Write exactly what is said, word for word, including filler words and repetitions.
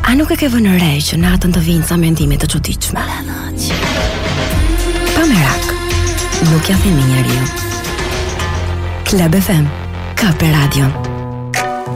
A nuk e ke vënë re që natën të vinë ca mendime të çuditshme? Pa merak, nuk ja themi njeriu. Club F M, ka për radio.